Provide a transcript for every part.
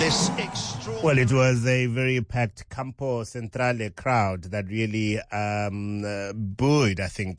this extraordinary... Well, it was a very packed Campo Centrale crowd that really buoyed, I think,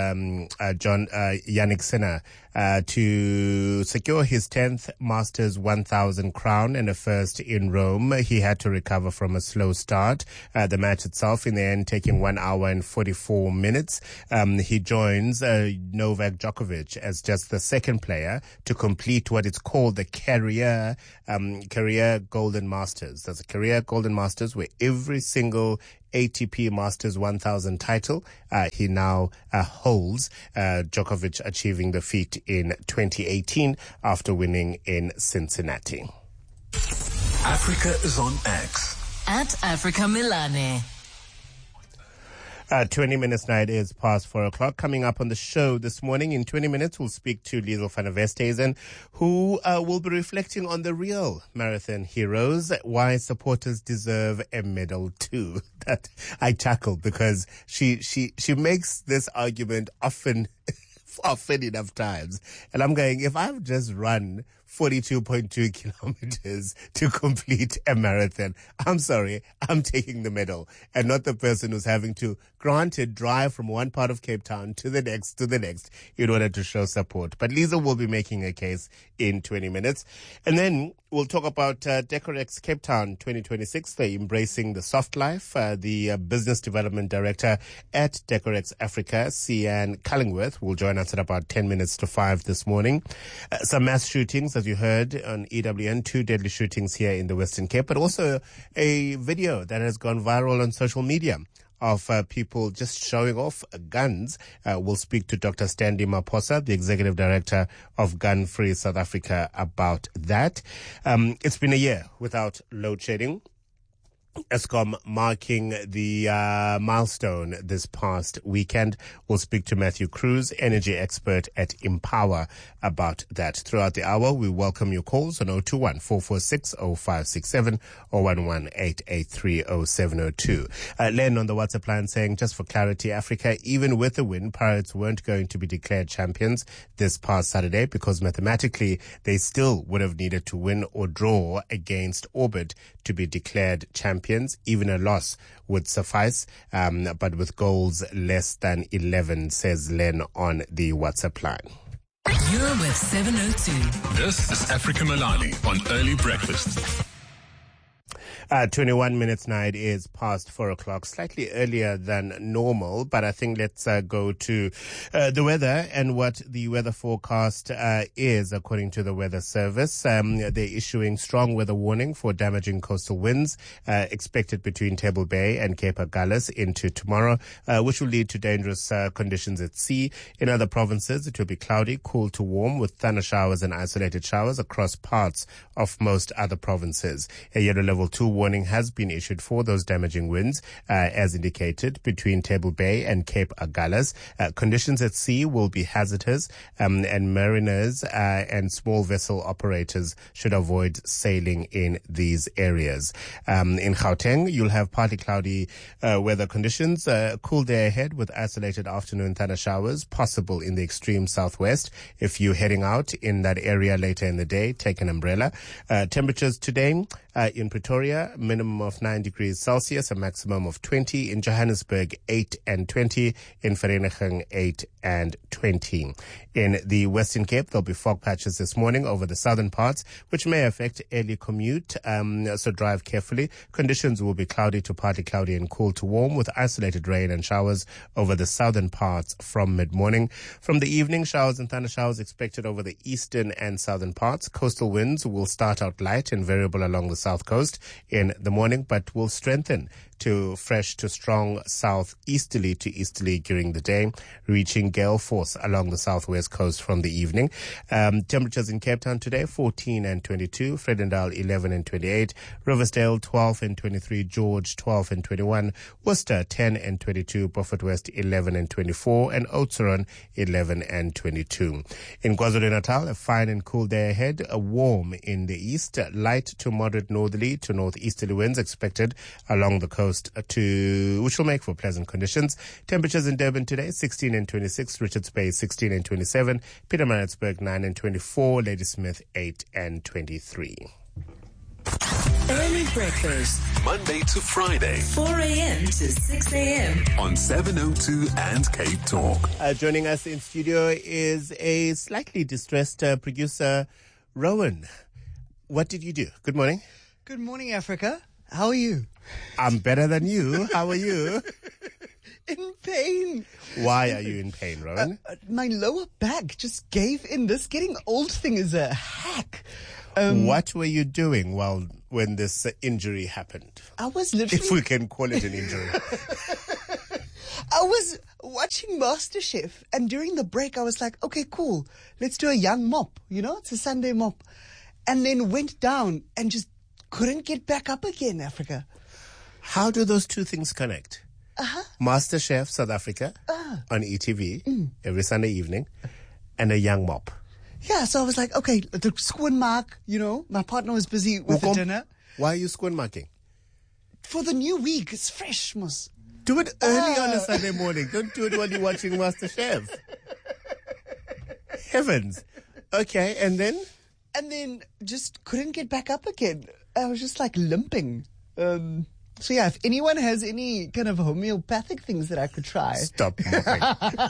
Jannik Sinner to secure his 10th Masters 1000 crown and a first in Rome. He had to recover from a slow start. The match itself, in the end, taking 1 hour and 44 minutes. He joins Novak Djokovic as just the second player to complete what it's called the career Golden Masters. That's a career Golden Masters where every single ATP Masters 1000 title he now holds, Djokovic achieving the feat in 2018 after winning in Cincinnati. Africa is on X. At Africa Milane. 20 minutes now, it is past 4 o'clock. Coming up on the show this morning, in 20 minutes, we'll speak to Liesl van der Westhuizen, who will be reflecting on the real marathon heroes, why supporters deserve a medal too. That I tackled because she makes this argument often enough times. And I'm going, if I've just run 42.2 kilometers to complete a marathon, I'm sorry, I'm taking the medal and not the person who's having to, granted, drive from one part of Cape Town to the next in order to show support. But Lisa will be making a case in 20 minutes. And then we'll talk about Decorex Cape Town 2026. They're embracing the soft life. The business development director at Decorex Africa, Cian Cullingworth, will join us at about 10 minutes to 5 this morning. Some mass shootings, as you heard on EWN, 2 deadly shootings here in the Western Cape, but also a video that has gone viral on social media of people just showing off guns. We'll speak to Dr. Stanley Maposa, the Executive Director of Gun Free South Africa, about that. It's been a year without load shedding. Eskom marking the milestone this past weekend. We'll speak to Matthew Cruz, energy expert at Empower, about that. Throughout the hour, we welcome your calls on 021-446-0567 or 118830702. Len on the WhatsApp line saying, just for clarity, Africa, even with the win, Pirates weren't going to be declared champions this past Saturday because mathematically they still would have needed to win or draw against Orbit to be declared champions. Even a loss would suffice, but with goals less than 11, says Len on the WhatsApp line. You're with 702. This is Africa Milani on Early Breakfast. 21 minutes now, it is past 4 o'clock, slightly earlier than normal, but I think let's go to the weather and what the weather forecast is according to the Weather Service. They're issuing strong weather warning for damaging coastal winds expected between Table Bay and Cape Agulhas into tomorrow, which will lead to dangerous conditions at sea. In other provinces, it will be cloudy, cool to warm with thunder showers and isolated showers across parts of most other provinces. A yellow level 2 warning has been issued for those damaging winds, as indicated, between Table Bay and Cape Agulhas. Conditions at sea will be hazardous, and mariners and small vessel operators should avoid sailing in these areas. In Gauteng, you'll have partly cloudy weather conditions, cool day ahead with isolated afternoon thunder showers possible in the extreme southwest. If you're heading out in that area later in the day, take an umbrella. Temperatures today in Pretoria, minimum of 9 degrees Celsius, a maximum of 20. In Johannesburg, 8 and 20. In Vereeniging, 8 and 20. In the Western Cape, there'll be fog patches this morning over the southern parts, which may affect early commute, so drive carefully. Conditions will be cloudy to partly cloudy and cool to warm with isolated rain and showers over the southern parts from mid-morning. From the evening, showers and thunder showers expected over the eastern and southern parts. Coastal winds will start out light and variable along the south coast in the morning, but will strengthen to fresh to strong southeasterly to easterly during the day, reaching gale force along the southwest coast from the evening. Temperatures in Cape Town today, 14 and 22, Vredendal 11 and 28, Riversdale 12 and 23, George 12 and 21, Worcester 10 and 22, Beaufort West 11 and 24, and Oudtshoorn 11 and 22. In KwaZulu-Natal, a fine and cool day ahead, a warm in the east, light to moderate northerly to northeasterly winds expected along the coast which will make for pleasant conditions. Temperatures in Durban today, 16 and 26, Richards Bay 16 and 27, Pietermaritzburg 9 and 24, Ladysmith 8 and 23. Early breakfast, Monday to Friday 4 a.m. to 6 a.m. on 702 and Cape Talk. Joining us in studio is a slightly distressed producer, Rowan. What did you do? Good morning. Good morning, Africa. How are you? I'm better than you. How are you? In pain. Why are you in pain, Rowan? My lower back just gave in. This getting old thing is a hack. What were you doing when this injury happened? I was literally... If we can call it an injury. I was watching MasterChef, and during the break, I was like, okay, cool. Let's do a young mop. You know, it's a Sunday mop. And then went down and just couldn't get back up again, Africa. How do those two things connect? MasterChef South Africa on ETV every Sunday evening, and a young mop. Yeah, so I was like, okay, the squin mark, you know, my partner was busy with the dinner. Why are you squin marking? For the new week, it's fresh, Mos. Do it early on a Sunday morning. Don't do it while you're watching MasterChef. Heavens. Okay, and then? And then just couldn't get back up again. I was just like limping. So yeah, if anyone has any kind of homeopathic things that I could try. Stop mopping.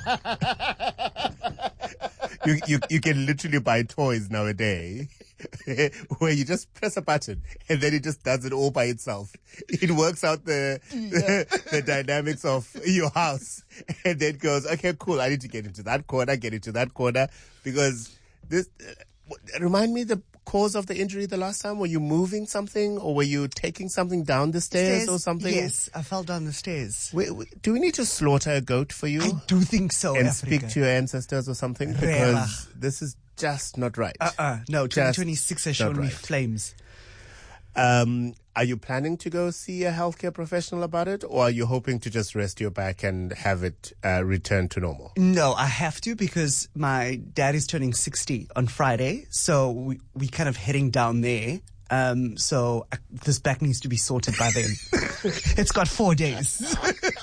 You can literally buy toys nowadays where you just press a button and then it just does it all by itself. It works out the dynamics of your house and then goes, okay, cool, I need to get into that corner, because this, remind me the cause of the injury the last time. Were you moving something or were you taking something down the stairs or something? Yes, I fell down the stairs. Do we need to slaughter a goat for you? I do think so, and Africa. Speak to your ancestors or something? Because this is just not right. No, 2026 has shown me flames. Are you planning to go see a healthcare professional about it, or are you hoping to just rest your back and have it return to normal? No, I have to, because my dad is turning 60 on Friday, so we kind of heading down there. So this back needs to be sorted by then. It's got 4 days.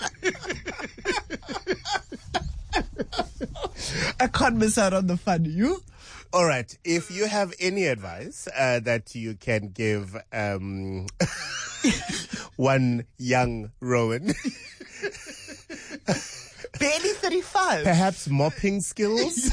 I can't miss out on the fun. You? All right. If you have any advice that you can give one young Rowan, barely 35. Perhaps mopping skills.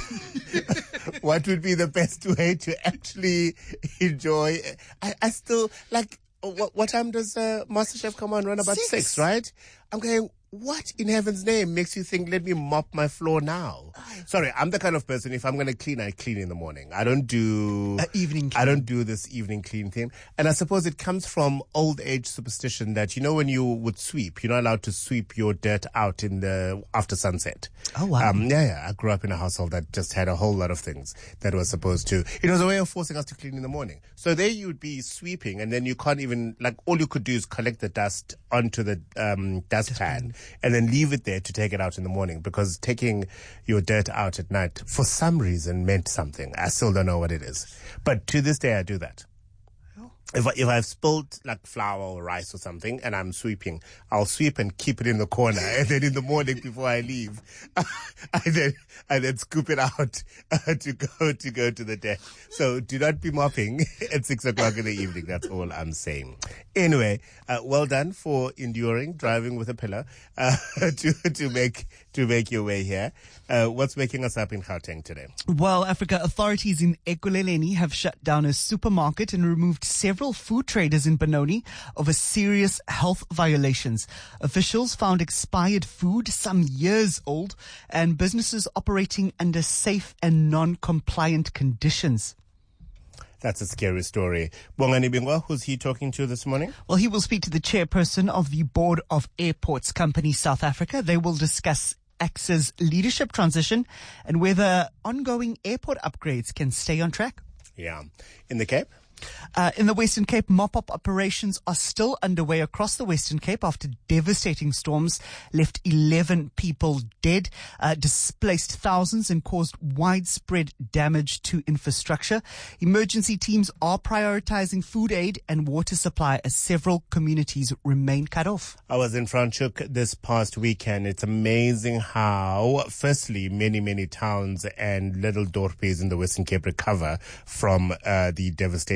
What would be the best way to actually enjoy? I still like. What time does MasterChef come on? Around about 6, right? I'm going. What in heaven's name makes you think, let me mop my floor now? Sorry, I'm the kind of person, if I'm going to clean, I clean in the morning. I don't do evening clean. I don't do this evening clean thing. And I suppose it comes from old age superstition that, you know, when you would sweep, you're not allowed to sweep your dirt out after sunset. Oh, wow. I grew up in a household that just had a whole lot of things that were supposed to. It was a way of forcing us to clean in the morning. So there you'd be sweeping, and then you can't even, like, all you could do is collect the dust onto the dustpan and then leave it there to take it out in the morning, because taking your dirt out at night for some reason meant something. I still don't know what it is. But to this day I do that. If I've spilled like flour or rice or something and I'm sweeping, I'll sweep and keep it in the corner, and then in the morning before I leave, I then scoop it out to go to the desk. So do not be mopping at 6 o'clock in the evening. That's all I'm saying. Anyway, well done for enduring driving with a pillar to make your way here. What's waking us up in Gauteng today? Well, Africa, authorities in Ekurhuleni have shut down a supermarket and removed several food traders in Benoni over serious health violations. Officials found expired food some years old and businesses operating under safe and non-compliant conditions. That's a scary story. Bongani Bingwa, who's he talking to this morning? Well, he will speak to the chairperson of the Board of Airports Company South Africa. They will discuss AXA's leadership transition and whether ongoing airport upgrades can stay on track. Yeah. In the Cape? In the Western Cape, mop-up operations are still underway across the Western Cape after devastating storms left 11 people dead, displaced thousands and caused widespread damage to infrastructure. Emergency teams are prioritizing food aid and water supply as several communities remain cut off. I was in Franschhoek this past weekend. It's amazing how, firstly, many towns and little dorpies in the Western Cape recover from the devastation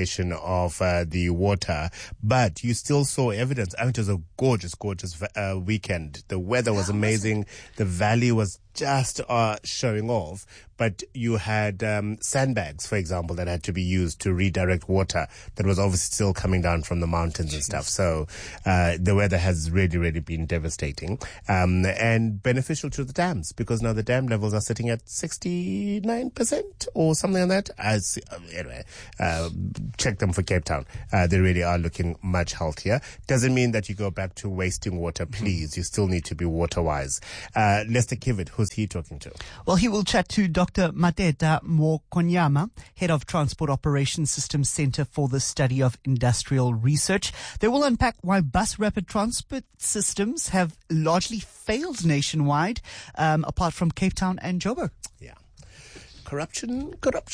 devaluation of the water, but you still saw evidence. I mean, it was a gorgeous weekend. The weather was amazing. The valley was just showing off, but you had sandbags, for example, that had to be used to redirect water that was obviously still coming down from the mountains and stuff. So the weather has really been devastating and beneficial to the dams, because now the dam levels are sitting at 69% or something like that. Anyway, check them for Cape Town. They really are looking much healthier. Doesn't mean that you go back to wasting water, please. You still need to be water-wise. Lester Kivitt, who's he talking to? Well, he will chat to Dr. Mateta Mokonyama, Head of Transport Operations Systems Center for the Study of Industrial Research. They will unpack why bus rapid transport systems have largely failed nationwide, apart from Cape Town and Joburg. Yeah. Corruption,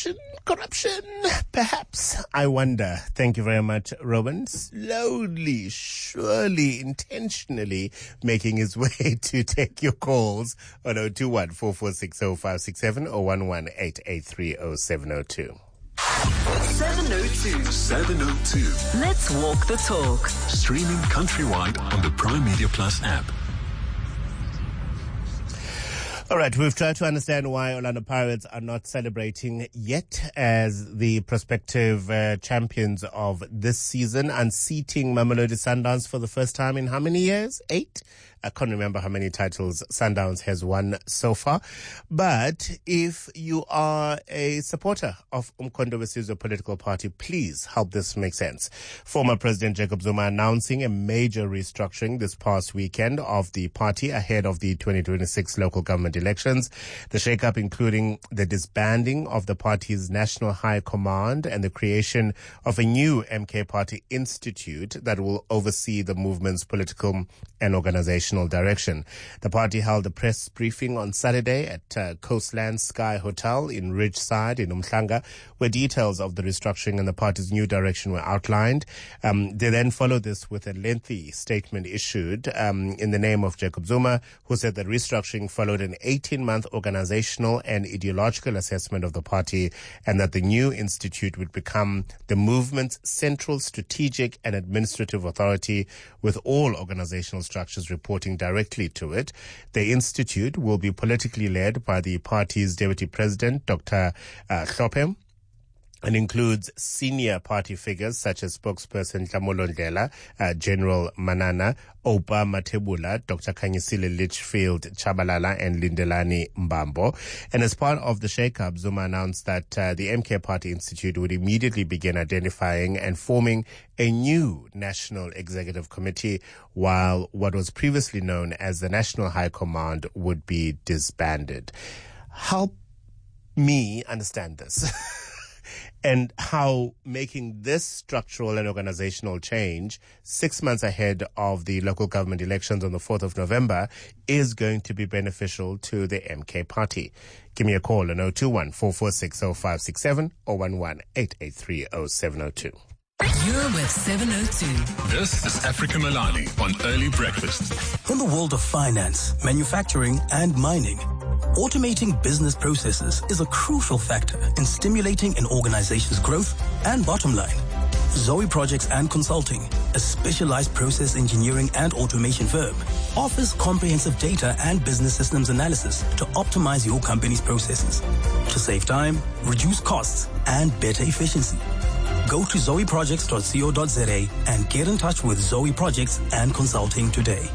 perhaps. I wonder. Thank you very much, Robin. Slowly, surely, intentionally making his way to take your calls on 021 446 0567 or 11883 0702. 702. Let's walk the talk. Streaming countrywide on the Prime Media Plus app. All right, we've tried to understand why Orlando Pirates are not celebrating yet as the prospective champions of this season, unseating Mamelodi Sundowns for the first time in how many years? 8? I can't remember how many titles Sundowns has won so far. But if you are a supporter of Umkhonto weSizwe political party, please help this make sense. Former President Jacob Zuma announcing a major restructuring this past weekend of the party ahead of the 2026 local government elections. The shake-up including the disbanding of the party's National High Command and the creation of a new MK Party Institute that will oversee the movement's political and organizational direction. The party held a press briefing on Saturday at Coastland Sky Hotel in Ridgeside in Umhlanga, where details of the restructuring and the party's new direction were outlined. They then followed this with a lengthy statement issued in the name of Jacob Zuma, who said that restructuring followed an 18-month organizational and ideological assessment of the party, and that the new institute would become the movement's central strategic and administrative authority, with all organizational structures reporting directly to it. The institute will be politically led by the party's deputy president, Dr. Hlophe, and includes senior party figures such as spokesperson Nhlamulo Ndlela, General Manana, Opa Mathebula, Dr. Khanyisile Litchfield Chabalala, and Lindelani Mbambo. And as part of the shake-up, Zuma announced that the MK Party Institute would immediately begin identifying and forming a new National Executive Committee, while what was previously known as the National High Command would be disbanded. Help me understand this. And how making this structural and organizational change 6 months ahead of the local government elections on the 4th of November is going to be beneficial to the MK Party. Give me a call on 021 446 0567 or 11883 0702. You're with 702. This is Africa Milani on Early Breakfast. In the world of finance, manufacturing, and mining, automating business processes is a crucial factor in stimulating an organization's growth and bottom line. Zoe Projects and Consulting, a specialized process engineering and automation firm, offers comprehensive data and business systems analysis to optimize your company's processes, to save time, reduce costs, and better efficiency. Go to zoeprojects.co.za and get in touch with Zoe Projects and Consulting today.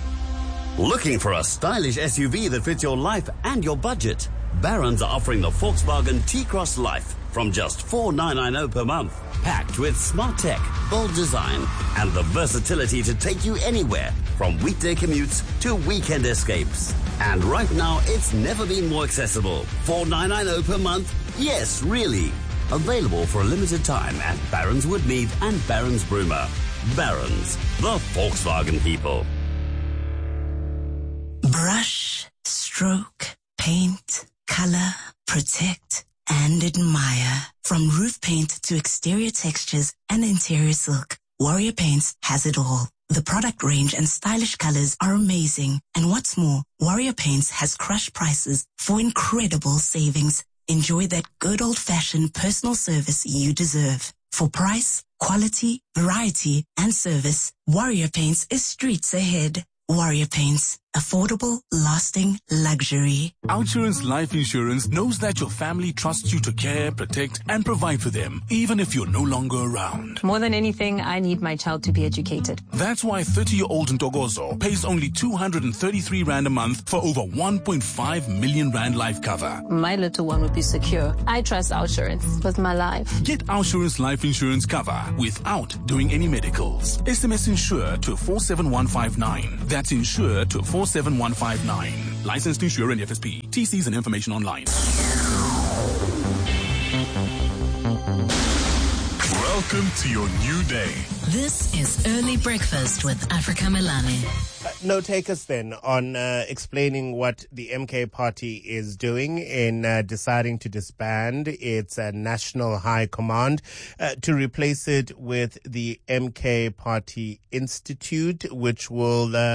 Looking for a stylish SUV that fits your life and your budget? Barron's are offering the Volkswagen T-Cross Life from just $4,990 per month. Packed with smart tech, bold design, and the versatility to take you anywhere, from weekday commutes to weekend escapes. And right now, it's never been more accessible. $4,990 per month? Yes, really. Available for a limited time at Barron's Woodmead and Barron's Broomer. Barron's, the Volkswagen people. Brush, stroke, paint, color, protect, and admire. From roof paint to exterior textures and interior silk, Warrior Paints has it all. The product range and stylish colors are amazing. And what's more, Warrior Paints has crushed prices for incredible savings. Enjoy that good old-fashioned personal service you deserve. For price, quality, variety, and service, Warrior Paints is streets ahead. Warrior Paints. Affordable, lasting luxury. OUTsurance Life Insurance knows that your family trusts you to care, protect, and provide for them, even if you're no longer around. More than anything, I need my child to be educated. That's why 30-year-old Ntogozo pays only 233 Rand a month for over 1.5 million Rand life cover. My little one would be secure. I trust OUTsurance with my life. Get OUTsurance Life Insurance cover without doing any medicals. SMS insure to 47159. That's insure to 47159. Licensed insurer and FSP. TCs and information online. Welcome to your new day. This is Early Breakfast with Africa Melane. No takers then on explaining what the MK party is doing in deciding to disband its National High Command to replace it with the MK Party Institute, which will